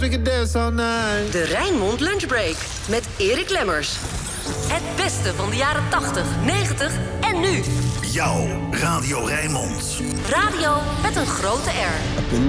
We can dance all night. De Rijnmond Lunchbreak met Erik Lemmers. Het beste van de jaren 80, 90 en nu. Jouw Radio Rijnmond. Radio met een grote R.